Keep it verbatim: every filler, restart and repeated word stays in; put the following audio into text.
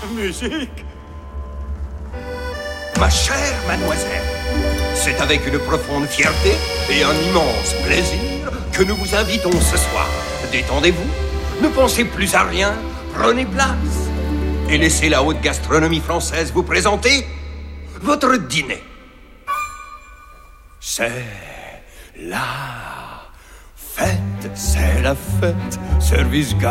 Musique. Ma chère mademoiselle, c'est avec une profonde fierté et un immense plaisir que nous vous invitons ce soir. Détendez-vous, ne pensez plus à rien, prenez place et laissez la haute gastronomie française vous présenter votre dîner. C'est la fête, c'est la fête, service